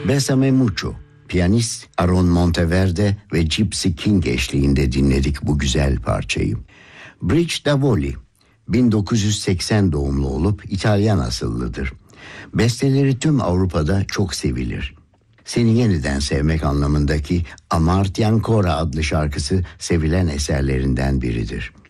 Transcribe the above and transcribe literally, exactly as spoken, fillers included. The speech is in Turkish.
Bésame Mucho, piyanist Aaron Monteverde ve Gypsy King eşliğinde dinledik bu güzel parçayı. Bridge Davoli, bin dokuz yüz seksen doğumlu olup İtalyan asıllıdır. Besteleri tüm Avrupa'da çok sevilir. Seni yeniden sevmek anlamındaki Amarti Ancora adlı şarkısı sevilen eserlerinden biridir.